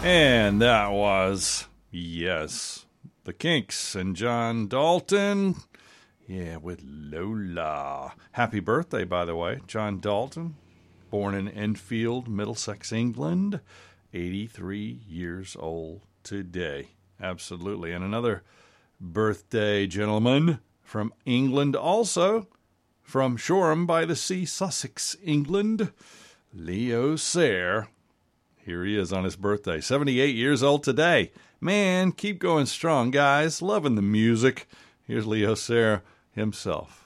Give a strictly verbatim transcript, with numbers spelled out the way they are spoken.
And that was, yes, the Kinks and John Dalton. Yeah, with Lola. Happy birthday, by the way, John Dalton. Born in Enfield, Middlesex, England. eighty-three years old today. Absolutely. And another birthday gentleman from England also. From Shoreham by the Sea, Sussex, England. Leo Sayer. Here he is on his birthday. seventy-eight years old today. Man, keep going strong, guys. Loving the music. Here's Leo Sayer himself.